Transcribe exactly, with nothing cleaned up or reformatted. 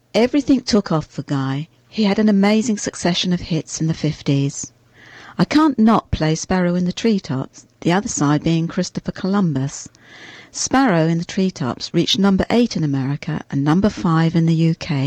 Everything took off for Guy. He had an amazing succession of hits in the fifties. I can't not play Sparrow in the Treetops, the other side being Christopher Columbus. Sparrow in the Treetops reached number eight in America and number five in the U K.